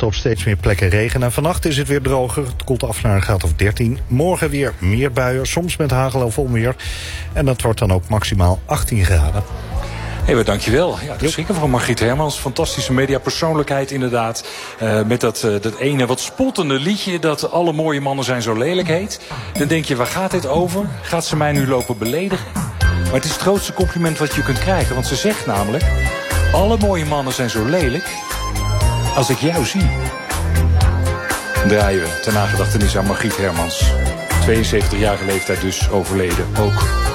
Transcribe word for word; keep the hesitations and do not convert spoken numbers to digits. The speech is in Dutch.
westen op steeds meer plekken regen. En vannacht is het weer droger. Het koelt af naar een graad of dertien. Morgen weer meer buien, soms met hagel of onweer. En dat wordt dan ook maximaal achttien graden. Hé, hey, dankjewel. Ja, de schrikken van Margriet Hermans. Fantastische mediapersoonlijkheid inderdaad. Uh, met dat, uh, dat ene wat spottende liedje dat alle mooie mannen zijn zo lelijk heet. Dan denk je, waar gaat dit over? Gaat ze mij nu lopen beledigen? Maar het is het grootste compliment wat je kunt krijgen. Want ze zegt namelijk, alle mooie mannen zijn zo lelijk als ik jou zie. Draaien we ter nagedachtenis aan Margriet Hermans. tweeënzeventigjarige leeftijd dus overleden. Ook